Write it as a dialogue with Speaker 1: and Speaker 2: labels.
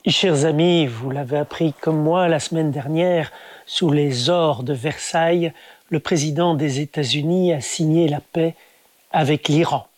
Speaker 1: Chers amis, vous l'avez appris comme moi la semaine dernière, sous les ors de Versailles, le président des États-Unis a signé la paix avec l'Iran.